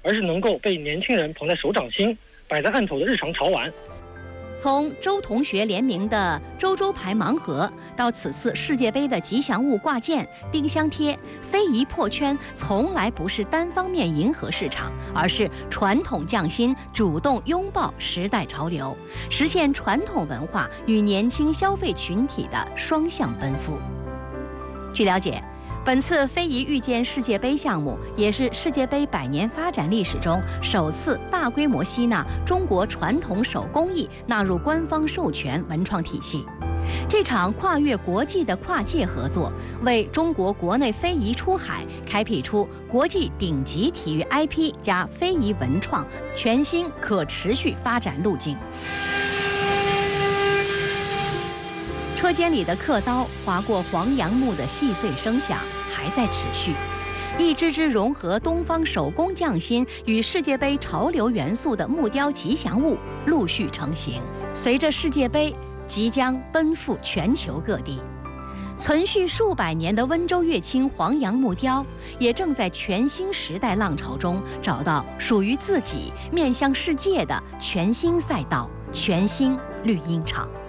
而是能够被年轻人捧在手掌心，摆在案头的日常潮玩。 从周同学联名的周周牌盲盒，到此次世界杯的吉祥物挂件、冰箱贴，非遗破圈从来不是单方面迎合市场，而是传统匠心主动拥抱时代潮流，实现传统文化与年轻消费群体的双向奔赴。据了解，本次非遗遇见世界杯项目也是世界杯100年发展历史中首次大规模吸纳中国传统手工艺纳入官方授权文创体系。这场跨越国际的跨界合作，为中国国内非遗出海开辟出国际顶级体育 IP 加非遗文创全新可持续发展路径。车间里的刻刀划过黄杨木的细碎声响还在持续，一只只融合东方手工匠心与世界杯潮流元素的木雕吉祥物陆续成型。随着世界杯即将奔赴全球各地，存续数百年的温州乐清黄杨木雕也正在全新时代浪潮中找到属于自己面向世界的全新赛道、全新绿茵场。